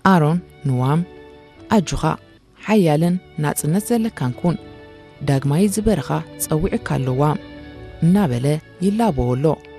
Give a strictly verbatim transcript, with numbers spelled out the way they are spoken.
ኣሮን ንዋም ኣጁኻ ሓያልን ናጽነት ዘለካን ኩን ዳግማይ ዝበረኻ ጸዊዕካ ኣለዋ እናበለ ይላበወሎ